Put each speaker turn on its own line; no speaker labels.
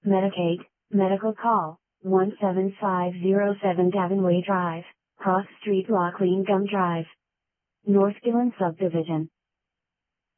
Medicaid, medical call, 17507 Davonway Drive, Cross Street, Lockleen Gum Drive. North Gillen Subdivision.